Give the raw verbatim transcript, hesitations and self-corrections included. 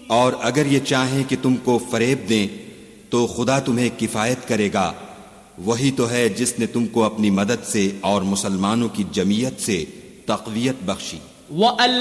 और अगर ये चाहें कि तुमको फरेब दें तो खुदा तुम्हें किफायत करेगा। वही तो है जिसने तुमको अपनी मदद से और मुसलमानों की जमीयत से तक़वियत बख्शी।